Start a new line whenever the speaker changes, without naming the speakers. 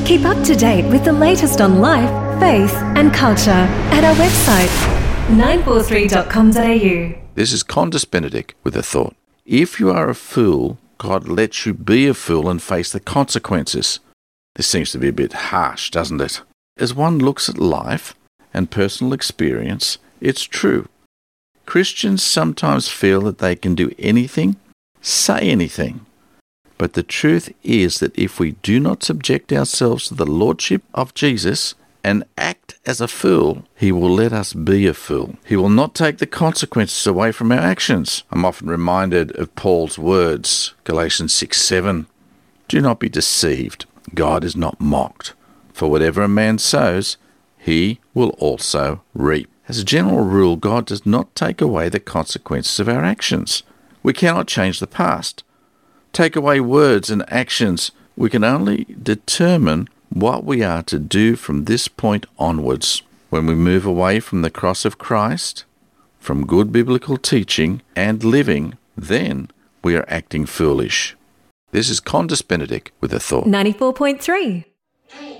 Keep up to date with the latest on life, faith and culture at our website 943.com.au.
This is Condis Benedict with a thought. If you are a fool, God lets you be a fool and face the consequences. This seems to be a bit harsh, doesn't it? As one looks at life and personal experience, it's true. Christians sometimes feel that they can do anything, say anything. But the truth is that if we do not subject ourselves to the lordship of Jesus and act as a fool, he will let us be a fool. He will not take the consequences away from our actions. I'm often reminded of Paul's words, Galatians 6:7. Do not be deceived. God is not mocked. For whatever a man sows, he will also reap. As a general rule, God does not take away the consequences of our actions. We cannot change the past. Take away words and actions. We can only determine what we are to do from this point onwards. When we move away from the cross of Christ, from good biblical teaching and living, then we are acting foolish. This is Condis Benedict with a thought.
94.3.